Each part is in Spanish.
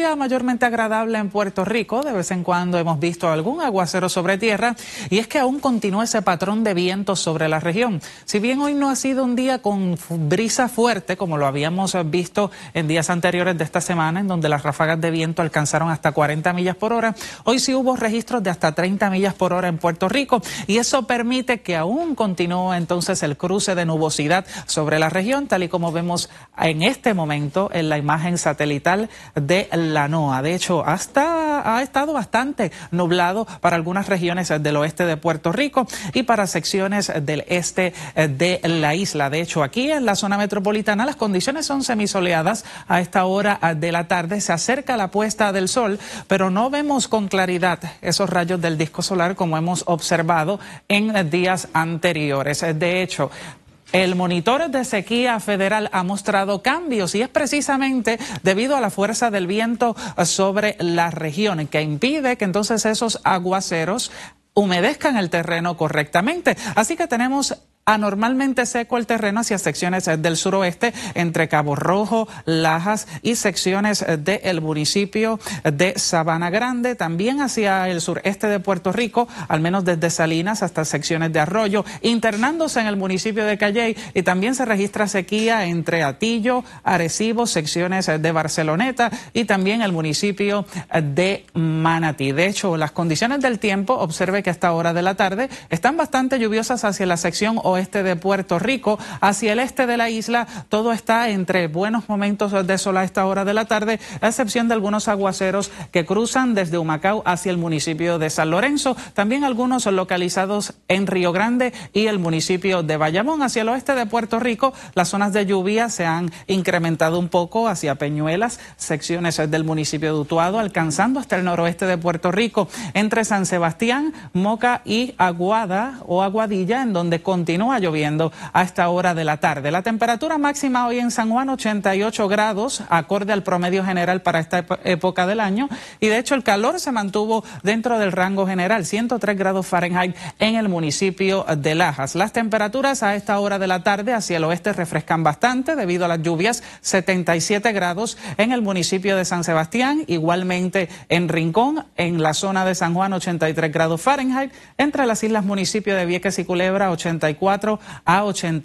día mayormente agradable en Puerto Rico. De vez en cuando hemos visto algún aguacero sobre tierra y es que aún continúa ese patrón de viento sobre la región. Si bien hoy no ha sido un día con brisa fuerte como lo habíamos visto en días anteriores de esta semana, en donde las ráfagas de viento alcanzaron hasta 40 millas por hora, hoy sí hubo registros de hasta 30 millas por hora en Puerto Rico y eso permite que aún continúe entonces el cruce de nubosidad sobre la región, tal y como vemos en este momento en la imagen satelital de la NOAA. De hecho, ha estado bastante nublado para algunas regiones del oeste de Puerto Rico y para secciones del este de la isla. De hecho, aquí en la zona metropolitana las condiciones son semisoleadas a esta hora de la tarde. Se acerca la puesta del sol, pero no vemos con claridad esos rayos del disco solar como hemos observado en días anteriores. De hecho, el monitor de sequía federal ha mostrado cambios y es precisamente debido a la fuerza del viento sobre la región que impide que entonces esos aguaceros humedezcan el terreno correctamente. Así que tenemos anormalmente seco el terreno hacia secciones del suroeste, entre Cabo Rojo, Lajas y secciones del municipio de Sabana Grande, también hacia el sureste de Puerto Rico, al menos desde Salinas hasta secciones de Arroyo, internándose en el municipio de Calley, y también se registra sequía entre Atillo, Arecibo, secciones de Barceloneta y también el municipio de Manatí. De hecho, las condiciones del tiempo, observe que a esta hora de la tarde están bastante lluviosas hacia la sección oeste de Puerto Rico, hacia el este de la isla, todo está entre buenos momentos de sol a esta hora de la tarde, a excepción de algunos aguaceros que cruzan desde Humacao hacia el municipio de San Lorenzo, también algunos localizados en Río Grande y el municipio de Bayamón. Hacia el oeste de Puerto Rico, las zonas de lluvia se han incrementado un poco hacia Peñuelas, secciones del municipio de Utuado, alcanzando hasta el noroeste de Puerto Rico, entre San Sebastián, Moca y Aguada o Aguadilla, en donde continúa lloviendo a esta hora de la tarde. La temperatura máxima hoy en San Juan, 88 grados, acorde al promedio general para esta época del año, y de hecho el calor se mantuvo dentro del rango general, 103 grados Fahrenheit en el municipio de Lajas. Las temperaturas a esta hora de la tarde hacia el oeste refrescan bastante debido a las lluvias, 77 grados en el municipio de San Sebastián, igualmente en Rincón, en la zona de San Juan, 83 grados Fahrenheit, entre las islas municipio de Vieques y Culebra, 84 a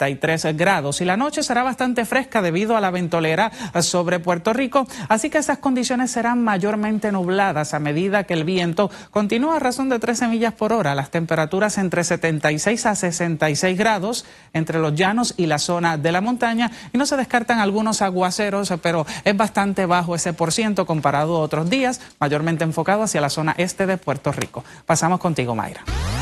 83 grados. Y la noche será bastante fresca debido a la ventolera sobre Puerto Rico, así que esas condiciones serán mayormente nubladas a medida que el viento continúa a razón de 13 millas por hora. Las temperaturas entre 76 a 66 grados entre los llanos y la zona de la montaña, y no se descartan algunos aguaceros, pero es bastante bajo ese % comparado a otros días, mayormente enfocado hacia la zona este de Puerto Rico. Pasamos contigo, Mayra.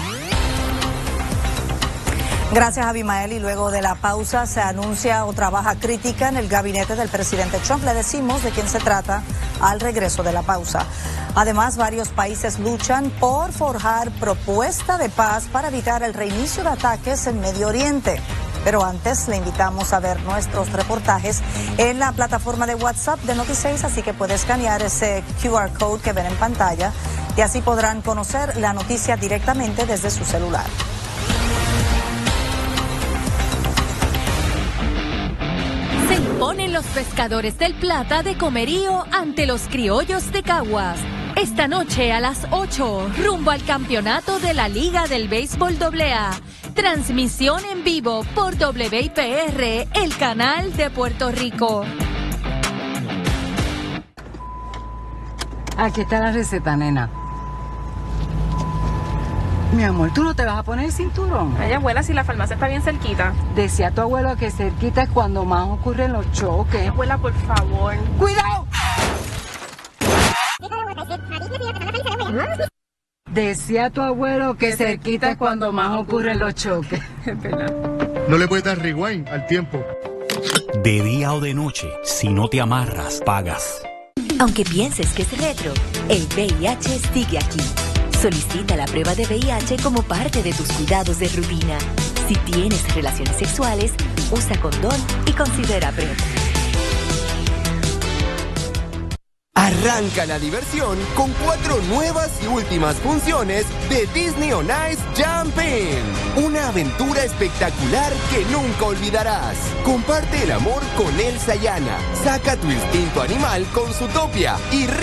Gracias, Abimael. Y luego de la pausa se anuncia otra baja crítica en el gabinete del presidente Trump. Le decimos de quién se trata al regreso de la pausa. Además, varios países luchan por forjar propuesta de paz para evitar el reinicio de ataques en Medio Oriente. Pero antes le invitamos a ver nuestros reportajes en la plataforma de WhatsApp de Noti6, así que puede escanear ese QR code que ven en pantalla y así podrán conocer la noticia directamente desde su celular. Se imponen los pescadores del Plata de Comerío ante los criollos de Caguas. Esta noche a las 8, rumbo al campeonato de la Liga del Béisbol AA. Transmisión en vivo por WIPR, el canal de Puerto Rico. Aquí está la receta, nena. Mi amor, ¿tú no te vas a poner el cinturón? Ay, abuela, si la farmacia está bien cerquita. Decía tu abuelo que cerquita es cuando más ocurren los choques. Ay, abuela, por favor. ¡Cuidado! Decía tu abuelo que cerquita es cuando más ocurren los choques. No le puedes dar rewind al tiempo. De día o de noche, si no te amarras, pagas. Aunque pienses que es retro, el VIH sigue aquí. Solicita la prueba de VIH como parte de tus cuidados de rutina. Si tienes relaciones sexuales, usa condón y considera PrEP. Arranca la diversión con 4 nuevas y últimas funciones de Disney on Ice Jumpin'. Una aventura espectacular que nunca olvidarás. Comparte el amor con Elsa y Anna. Saca tu instinto animal con Zootopia y